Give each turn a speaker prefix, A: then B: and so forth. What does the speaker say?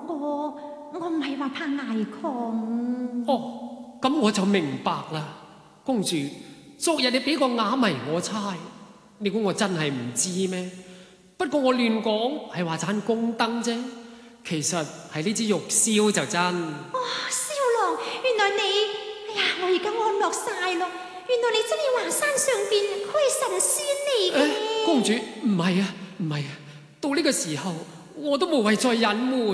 A: 我唔係話怕捱窮。
B: 哦，咁我就明白啦。公主，昨日你俾個啞謎我猜，你估我真係唔知咩？不過我亂講係話盞宮燈啫，其實係呢支玉簫就真。
A: 哦，蕭郎，原來你，哎呀，我而家安樂晒咯。原來你真係華山上邊佢係神仙嚟嘅。
B: 公主，唔係啊，到呢個時候我都無謂再隱瞞。